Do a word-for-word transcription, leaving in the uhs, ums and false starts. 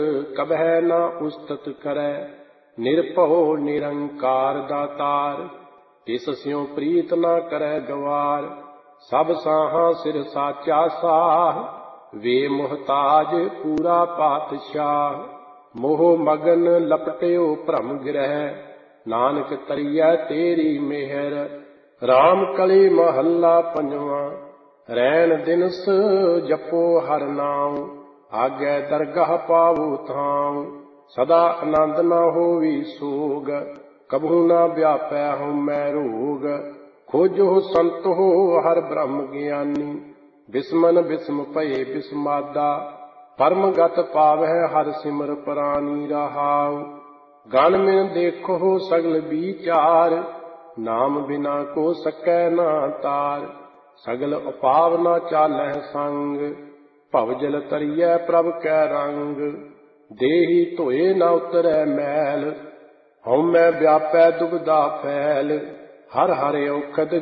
कबह न उस्तत करे, निरभौ निरंकार दातार, तिस स्यों प्रीत न करे गवार। सब साहा सिर साचा साह, वे मुहताज पूरा पातशाह। मोह मगन लपटियो भ्रम गिरह, नानक तरियै तेरी मेहर। राम कली महला पंजवा, रैन दिनस जपो हर नाम, आगे दरगाह पावो थाम। सदा आनंद न होवी सोग, कबहू न व्यापै हउमੈ रोग। खोजो संत हो हर ब्रह्म ज्ञानी, बिस्मन बिस्म भये बिस्मादा। परम गत पावै हर सिमर प्राणी रहाउ, गन मिन देखो सगल विचार। नाम बिना को सकै ना तार, सगल उपाव न चालह संग। भवजल तरियै प्रभ कै रंग, देहि धोए न उतरै मैल। हउमੈ व्यापै दुबदा फैल, हर हर औखद